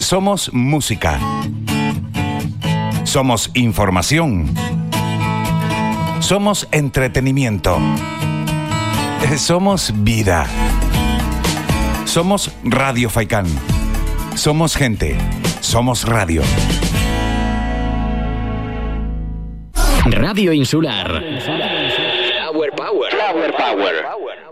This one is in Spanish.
Somos música. Somos información. Somos entretenimiento. Somos vida. Somos Radio Faikán. Somos gente. Somos radio. Radio Insular. Flower Power.